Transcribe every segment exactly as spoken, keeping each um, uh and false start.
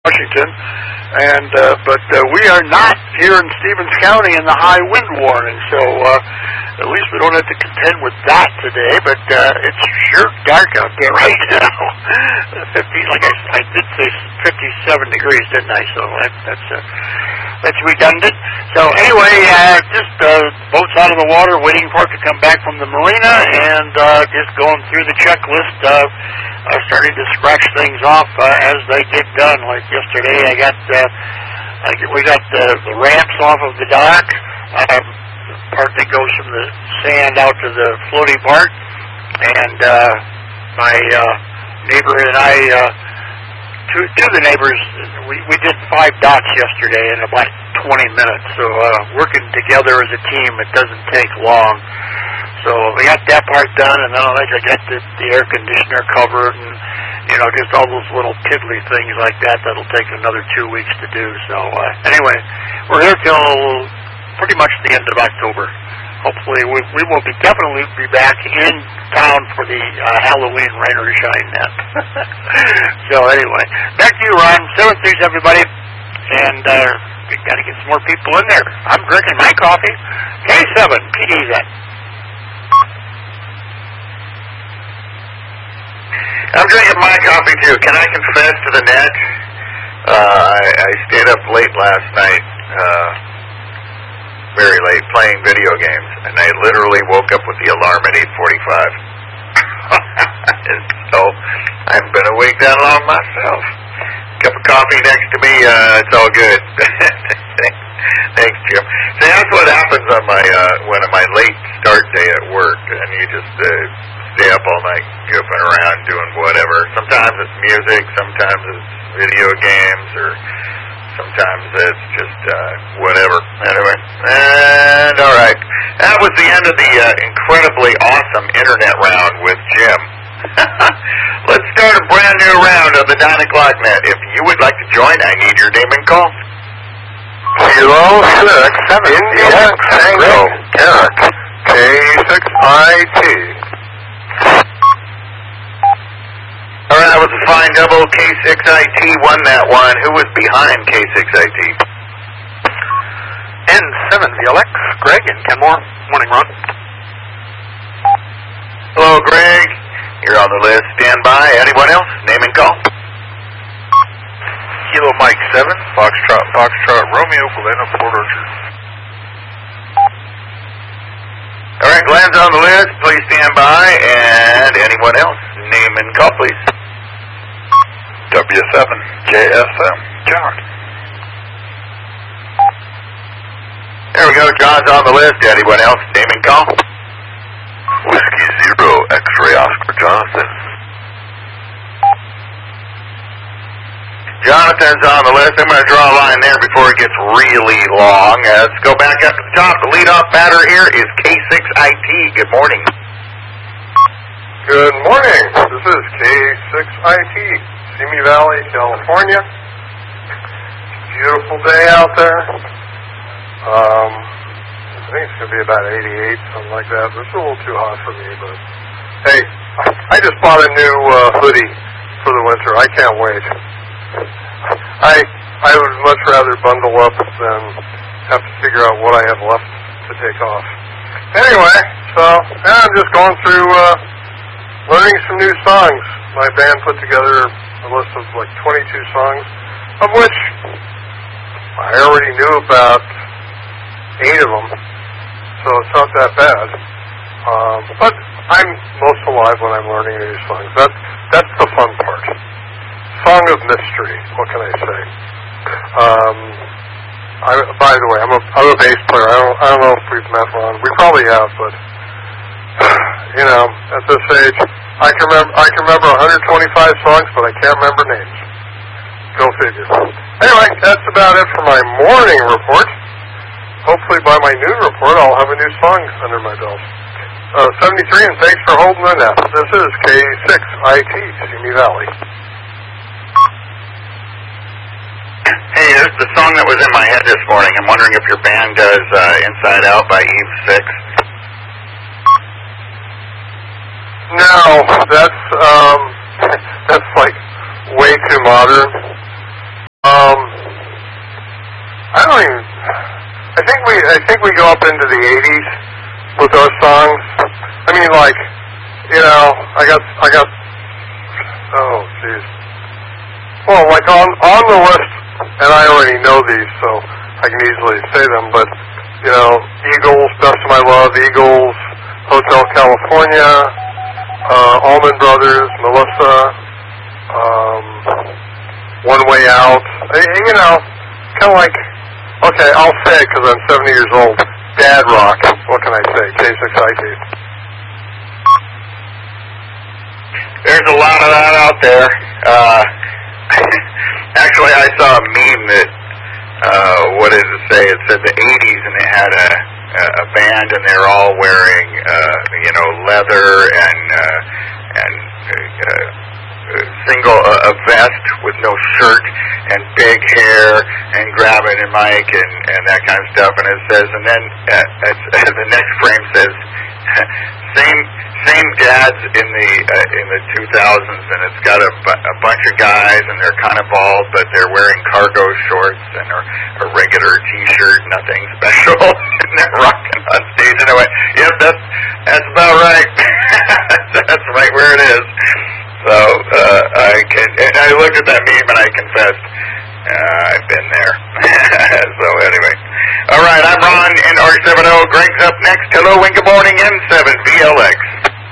Washington. And uh, but uh, we are not here in Stevens County in the high wind warning, so uh, at least we don't have to contend with that today. But uh, it's sure dark out there right now. Fifty, like I, I did say, fifty-seven degrees, didn't I? So that, that's uh, that's redundant. So anyway, uh, just uh, boats out of the water, waiting for it to come back from the marina, and uh, just going through the checklist. Uh, Uh, starting to scratch things off uh, as they get done. Like yesterday, I got uh, I get, we got the, the ramps off of the dock. Um, part that goes from the sand out to the floaty part, and uh, my uh, neighbor and I, uh, two, two of the neighbors, we, we did five docks yesterday in about twenty minutes. So uh, working together as a team, it doesn't take long. So we got that part done, and then I got the, the air conditioner covered, and you know, just all those little piddly things like that. That'll take another two weeks to do. So uh, anyway, we're here till pretty much the end of October. Hopefully, we, we will be definitely be back in town for the uh, Halloween rain or shine net. So anyway, back to you, Ron. Seven threes, everybody, and uh, we got to get some more people in there. I'm drinking my coffee. K seven, P D Z. I'm drinking my coffee, too. Can I confess to the net? Uh, I, I stayed up late last night, uh, very late, playing video games, and I literally woke up with the alarm at eight forty-five. So, I haven't been awake that long myself. Cup of coffee next to me, uh, it's all good. Thanks, Jim. See, that's what happens on my, uh, when on my late start day at work, and you just, uh, stay up all night goofing around doing whatever. Sometimes it's music, sometimes it's video games, or sometimes it's just uh, whatever. Anyway, and all right. That was the end of the uh, incredibly awesome internet round with Jim. Let's start a brand new round of the nine o'clock net. If you would like to join, I need your name and call. Zero six seven India Tango Derek K six I T. All right, that was a fine double. K six I T won that one. Who was behind K six I T? N seven V L X, Greg and Kenmore. Morning, Ron. Hello, Greg. You're on the list. Stand by. Anyone else? Name and call. Kilo Mike seven, Foxtrot, Foxtrot, Romeo, Galena, Port Orchard. All right, Glenn's on the list. Please stand by. And anyone else? Name and call, please. W seven, J S M, John. There we go. John's on the list. Anyone else? Name and call. Whiskey Zero, X-Ray Oscar, Jonathan. Jonathan's on the list. I'm going to draw a line there before it gets really long. Uh, let's go back up to the top. The leadoff batter here is K six I T. Good morning. Good morning. This is K six I T, Simi Valley, California. Beautiful day out there. Um, I think it's going to be about eighty-eight, something like that. It's a little too hot for me, but hey, I just bought a new uh, hoodie for the winter. I can't wait. I I would much rather bundle up than have to figure out what I have left to take off. Anyway, so yeah, I'm just going through uh, learning some new songs. My band put together a list of like twenty-two songs, of which I already knew about eight of them, so it's not that bad. Um, but I'm most alive when I'm learning new songs. That that's the fun part. Song of mystery. What can I say? Um, I, by the way, I'm a I'm a bass player. I don't I don't know if we've met Ron. We probably have, but you know, at this age, I can remember I can remember one hundred twenty-five songs, but I can't remember names. Go figure. Anyway, that's about it for my morning report. Hopefully, by my noon report, I'll have a new song under my belt. Uh, seventy-three, and thanks for holding the net. This is K six I T, Simi Valley. Hey, this is the song that was in my head this morning. I'm wondering if your band does uh, Inside Out by Eve Six. No, that's um, that's like way too modern. I think we I think we go up into the eighties with those songs. I mean, like, you know, I got I got. Oh, jeez. Well, like on on the list, and I already know these, so I can easily say them. But you know, Eagles, Best of My Love, Eagles, Hotel California, uh, Allman Brothers, Melissa, um, One Way Out. You know, kind of like. Okay, I'll say it because I'm seventy years old. Dad rock. What can I say? K six I K. There's a lot of that out there. Uh, actually, I saw a meme that, uh, what did it say? It said the eighties, and it had a, a band, and they're all wearing, uh, you know, leather and, uh, and, uh, single, uh, a vest with no shirt and big hair and grabbing a mic and, and that kind of stuff. And it says, and then uh, uh, the next frame says, same same dads in the uh, in the two thousands, and it's got a, bu- a bunch of guys, and they're kind of bald, but they're wearing cargo shorts and a, a regular T-shirt, nothing special, and they're rocking on stage. And I went, yep, that's that's about right. That's right where it is. So uh, I can, and I looked at that meme, and I confessed, uh, I've been there. So anyway, all right, I'm Ron in R seven O. Greg's up next. Hello and good morning, N seven V L X.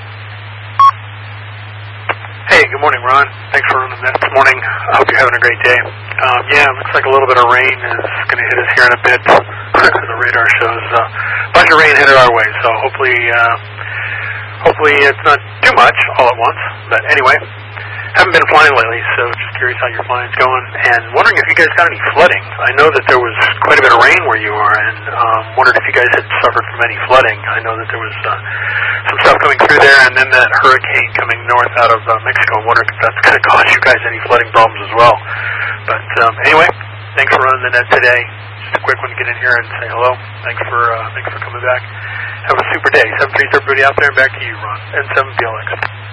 Hey, good morning, Ron. Thanks for running that this morning. I hope you're having a great day. Um, yeah, it looks like a little bit of rain is going to hit us here in a bit. The radar shows uh, a bunch of rain headed our way, so hopefully, uh, hopefully it's not too much all at once. But anyway, haven't been flying lately, so just curious how your flying's going, and wondering if you guys got any flooding. I know that there was quite a bit of rain where you are, and um, wondered if you guys had suffered from any flooding. I know that there was uh, some stuff coming through there, and then that hurricane coming north out of uh, Mexico. I'm wondering if that's going to cause you guys any flooding problems as well. But um, anyway, thanks for running the net today. Just a quick one to get in here and say hello. Thanks for uh, thanks for coming back. Have a super day. seven three everybody out there. Back to you, Ron. N seven V L X.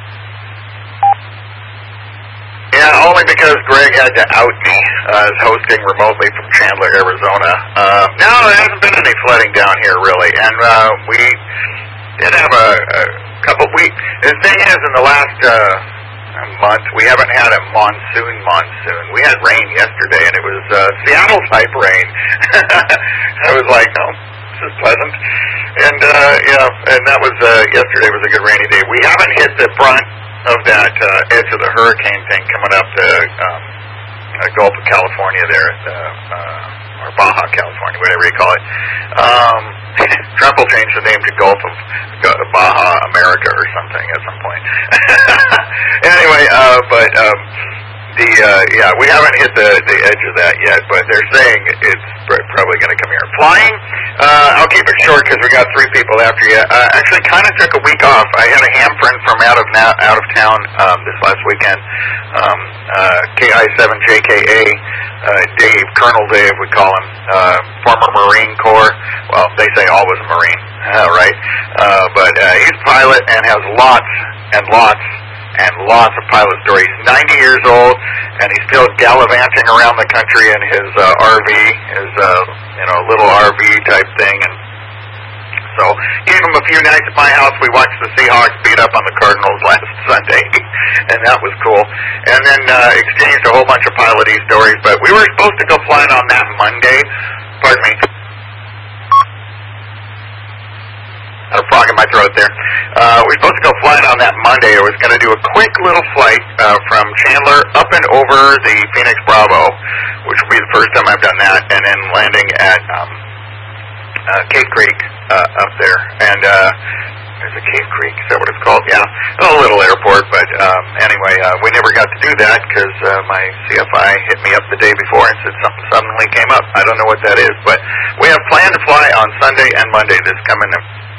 Yeah, only because Greg had to out me uh, as hosting remotely from Chandler, Arizona. Uh, no, there hasn't been any flooding down here, really. And uh, we did have a, a couple weeks. The thing is, in the last uh, month, we haven't had a monsoon monsoon. We had rain yesterday, and it was uh, Seattle-type rain. I was like, oh, this is pleasant. And, uh, yeah, and that was, uh, yesterday was a good rainy day. We haven't hit the brunt of that uh, edge of the hurricane thing coming up the um, uh, Gulf of California there, at, uh, uh, or Baja California, whatever you call it. Um, Trump will change the name to Gulf of uh, Baja America or something at some point. Anyway, uh, but um, the uh, yeah, we haven't hit the, the edge of that yet, but they're saying it's probably going to come here. Flying, uh, I'll keep it short because we got three people after you. Uh, actually, kind of took a week off. I had a ham friend from out of na- out of town um, this last weekend. Um, uh, K I seven J K A, uh, Dave, Colonel Dave, we call him, uh, former Marine Corps. Well, they say always a Marine, uh, right? Uh, but uh, he's a pilot and has lots and lots and lots of pilot stories. He's ninety years old, and he's still gallivanting around the country in his uh, R V, his uh, you know little R V type thing. And so, gave him a few nights at my house. We watched the Seahawks beat up on the Cardinals last Sunday, and that was cool. And then uh, exchanged a whole bunch of pilot-y stories. But we were supposed to go flying on that Monday. Pardon me. A frog in my throat there. Uh, we were supposed to go flying on that Monday. I was going to do a quick little flight uh, from Chandler up and over the Phoenix Bravo, which will be the first time I've done that, and then landing at um, uh, Cave Creek uh, up there. And uh, there's a Cave Creek, is that what it's called? Yeah, a little airport, but um, anyway, uh, we never got to do that because uh, my C F I hit me up the day before and said something suddenly came up. I don't know what that is, but we have planned to fly on Sunday and Monday this coming